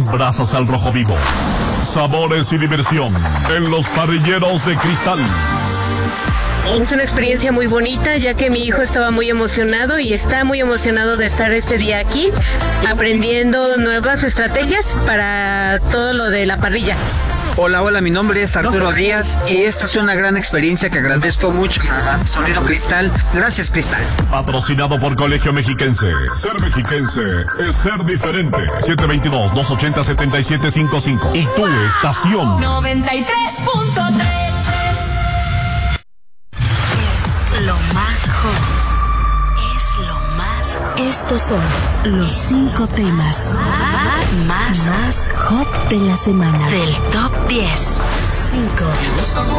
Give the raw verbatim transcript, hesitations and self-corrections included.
Brasas al rojo vivo. Sabores y diversión en los parrilleros de cristal. Es una experiencia muy bonita, ya que mi hijo estaba muy emocionado y está muy emocionado de estar este día aquí, aprendiendo nuevas estrategias para todo lo de la parrilla. Hola, hola, mi nombre es Arturo Díaz y esta es una gran experiencia que agradezco mucho a Sonido Cristal. Gracias, Cristal. Patrocinado por Colegio Mexiquense. Ser mexiquense es ser diferente. siete dos dos, dos ocho cero, siete siete cinco cinco. Y tu estación noventa y tres punto tres es lo más hot. Es lo más hot. Estos son los cinco temas más, más hot de la semana. Del top diez. cinco.